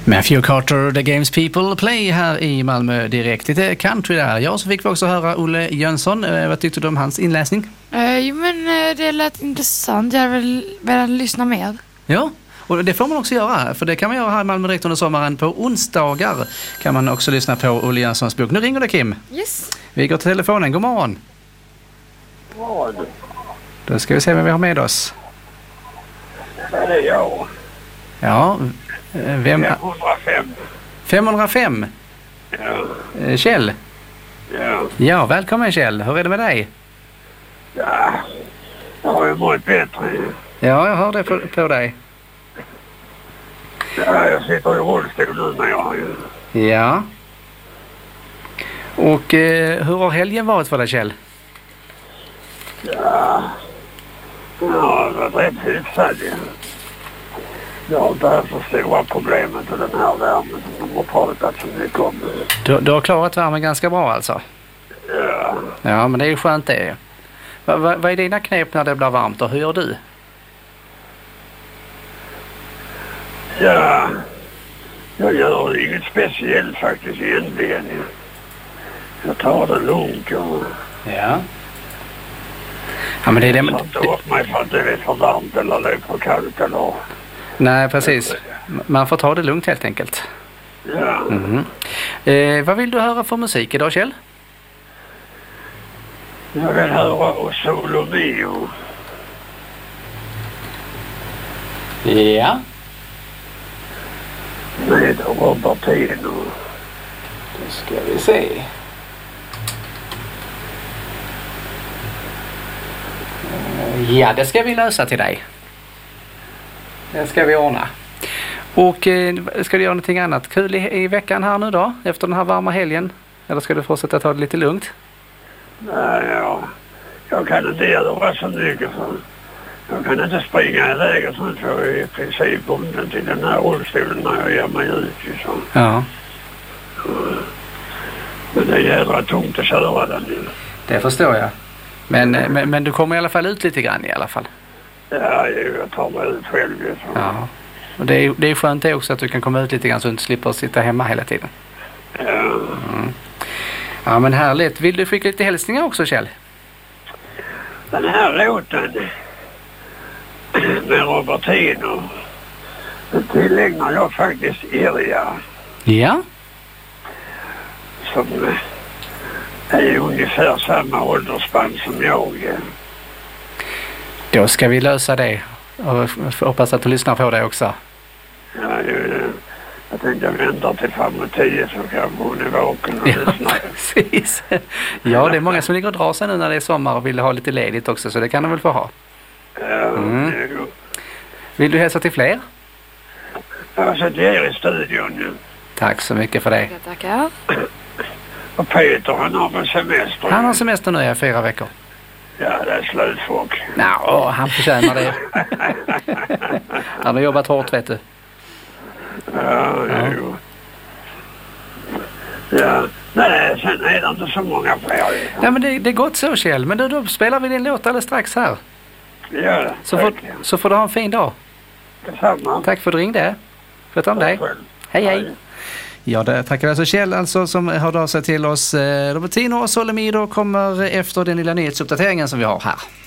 Matthew Carter, The Games People Play här i Malmö direkt. Lite country där. Ja, så fick vi också höra Olle Jönsson. Vad tyckte du om hans inläsning? Jo, men det lät intressant. Jag vill lyssna mer. Ja, och det får man också göra. För det kan man göra här i Malmö direkt under sommaren. På onsdagar kan man också lyssna på Olle Jönssons bok. Nu ringer det Kim. Yes. Vi går till telefonen. God morgon. Vad? Då ska vi se vem vi har med oss. Det är jag. Ja, vem? 505. 505? Ja. Kjell? Ja. Ja, välkommen Kjell. Hur är det med dig? Ja. Jag har ju mått bättre. Ja, jag hör det på dig. Ja, jag sitter i rullstol nu när jag har ju. Ja. Och hur har helgen varit för dig Kjell? Ja. Ja, det har varit rätt hyfsad. Jag har inte haft så stora problemet med den här värmen som de har pratat så mycket om. Du har klarat värmen ganska bra alltså? Ja. Ja, men det är ju skönt det. Vad är dina knep när det blir varmt och hur gör du? Ja. Jag gör inget speciellt faktiskt egentligen. Jag tar det lugnt och... Ja. Ja, men det är det... Jag tar inte upp mig för att det är för varmt eller det är för kallt eller... Nej, precis. Man får ta det lugnt helt enkelt. Ja. Vad vill du höra för musik idag Kjell? Jag vill höra och Solo Mio. Ja. Med Robertino. Då ska vi se. Ja, det ska vi lösa till dig. Det ska vi ordna. Och ska du göra någonting annat kul i veckan här nu då? Efter den här varma helgen? Eller ska du fortsätta ta det lite lugnt? Nej, ja. Jag kan inte göra så mycket för... Jag kan inte springa iväg och sånt för jag är i princip bunden till den här rullstolen när jag ger mig ut. Så. Ja. Men det är jävla tungt att köra den nu. Det förstår jag. Men du kommer i alla fall ut lite grann i alla fall. Ja, jag tar mig ut själv. Så. Ja. Och det är skönt det också att du kan komma ut lite grann så att du slipper sitta hemma hela tiden. Ja. Mm. Ja, men härligt. Vill du skicka lite hälsningar också Kjell? Den här låten med Robertino tillägnar jag faktiskt Irja. Ja. Som är ungefär samma åldersspann som jag. Då ska vi lösa det. Och hoppas att du lyssnar på det också. Ja, jag tänkte jag väntar till 5:10 så kanske hon är vaken och lyssnar. Precis. Ja, det är många som ligger och drar sig nu när det är sommar och vill ha lite ledigt också, så det kan de väl få ha. Ja, det är gott. Vill du hälsa till fler? Jag sitter här i studion nu. Tack så mycket för det. Tackar. Och Peter, han har väl semester? Han har semester nu i 4 veckor. Ja, det är slutfolk. Ja, han förtjänar det. Han har jobbat hårt, vet du. Ja, det är ju. Ja, nej, sen är det inte så många fler. Nej, men det är gott så, Kjell. Men då spelar vi din låt alldeles strax här. Ja, det. Så får du ha en fin dag. Detsamma. Tack för att du ringde. Sköt om dig. Hej, hej. Ja, det tackar alltså Kjell alltså, som hörde av sig till oss. Robertino och Solo Mio kommer efter den lilla nyhetsuppdateringen som vi har här.